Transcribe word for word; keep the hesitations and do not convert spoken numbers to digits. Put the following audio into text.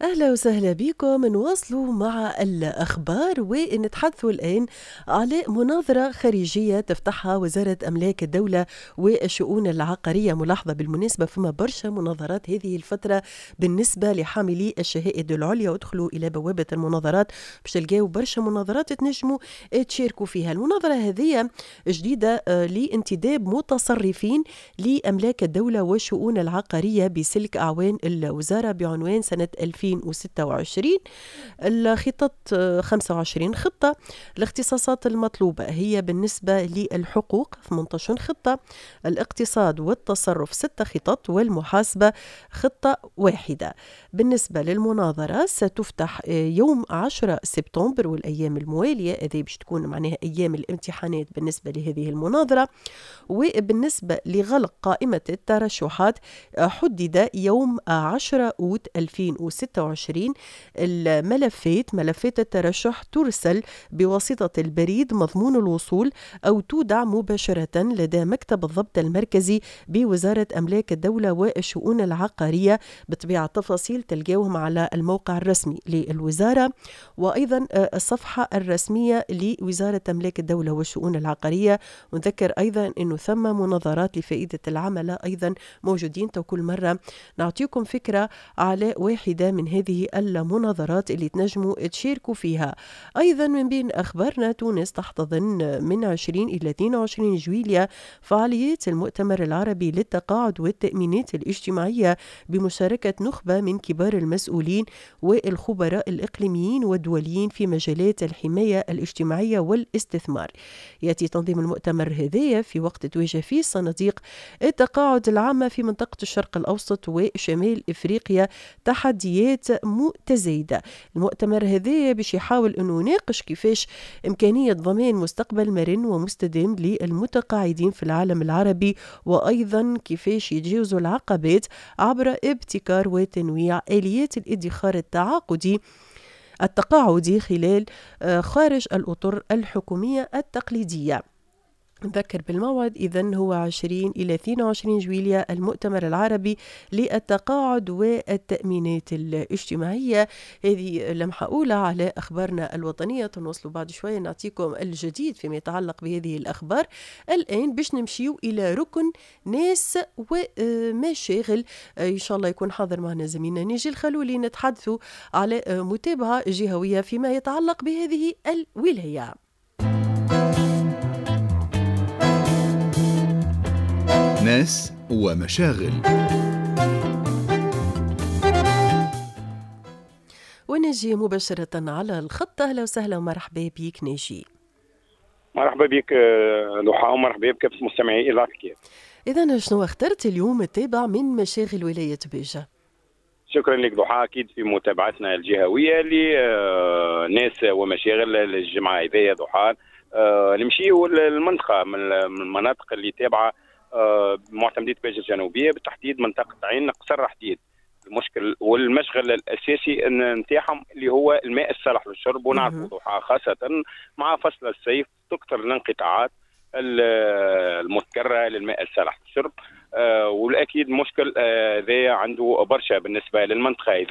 أهلا وسهلا بكم. نواصلوا مع الأخبار ونتحدثوا الآن على مناظرة خارجية تفتحها وزارة أملاك الدولة والشؤون العقارية. ملاحظة بالمناسبة، فما برشا مناظرات هذه الفترة بالنسبة لحاملي الشهائد العليا. ادخلوا إلى بوابة المناظرات باش تلقاو برشا مناظرات تنجموا تشاركوا فيها. المناظرة هذه جديدة لانتداب متصرفين لأملاك الدولة والشؤون العقارية بسلك أعوان الوزارة بعنوان سنة ألفين وستة وعشرين. الخطط خمسة وعشرين خطة. الاختصاصات المطلوبة هي بالنسبة للحقوق ثمانية عشر خطة، الاقتصاد والتصرف ستة خطط، والمحاسبة خطة واحدة. بالنسبة للمناظرة ستفتح يوم عشرة سبتمبر والأيام الموالية، هذه باش تكون معناها أيام الامتحانات بالنسبة لهذه المناظرة. وبالنسبة لغلق قائمة الترشحات حدد يوم عشرة أوت ألفين وستة وعشرين. الملفات ملفات الترشح ترسل بواسطة البريد مضمون الوصول أو تودع مباشرة لدى مكتب الضبط المركزي بوزارة أملاك الدولة والشؤون العقارية. بطبيعة التفاصيل تلقاوهم على الموقع الرسمي للوزارة، وأيضا الصفحة الرسمية لوزارة أملاك الدولة والشؤون العقارية. ونذكر أيضا أنه ثم مناظرات لفائدة العملاء أيضا موجودين. تو كل مرة نعطيكم فكرة على واحدة من هذه المناظرات اللي تنجموا تشاركوا فيها. أيضا من بين أخبارنا، تونس تحتضن من عشرين إلى اثنين وعشرين جويلية فعاليات المؤتمر العربي للتقاعد والتأمينات الاجتماعية بمشاركة نخبة من كبار المسؤولين والخبراء الإقليميين والدوليين في مجالات الحماية الاجتماعية والاستثمار. يأتي تنظيم المؤتمر هذايا في وقت تواجه فيه صناديق التقاعد العامة في منطقة الشرق الأوسط وشمال إفريقيا تحديات متزايدة. المؤتمر هذا باش يحاول أنه يناقش كيفاش إمكانية ضمان مستقبل مرن ومستدام للمتقاعدين في العالم العربي، وأيضا كيفاش يتجاوزوا العقبات عبر ابتكار وتنويع آليات الادخار التعاقدي التقاعدي خلال خارج الأطر الحكومية التقليدية. نذكر بالموعد إذن هو عشرين إلى اثنين وعشرين جويلية، المؤتمر العربي للتقاعد والتأمينات الاجتماعية. هذه لمحة أولى على أخبارنا الوطنية. تنوصلوا بعد شوية نعطيكم الجديد فيما يتعلق بهذه الأخبار. الآن باش نمشيو إلى ركن ناس ومشاغل. إن شاء الله يكون حاضر معنا زميلنا نيجي الخلولي، نتحدثوا على متابعة جهوية فيما يتعلق بهذه الولاية. ناس ومشاغل. ونجي مباشرة على الخط. أهلا وسهلا ومرحبا بك ناجي. مرحبا بك ضحى، ومرحبا بك مستمعي إذاعة كيف. إذا شنو اخترت اليوم تتابع من مشاغل ولاية باجة؟ شكرا لك ضحى. أكيد في متابعتنا الجهوية لناس ومشاغل الجمعة هذه ضحى. نمشيو المنطقة من المناطق اللي تابعة معتمدية باجة الجنوبية، بالتحديد منطقة عين قصر حديد. المشكل والمشغل الأساسي نتاعهم اللي هو الماء الصالح للشرب. ونعرفوا ضحى خاصة مع فصل الصيف تكثر الانقطاعات المتكررة للماء الصالح للشرب. والأكيد مشكل ذا عنده برشا بالنسبة للمنطقة.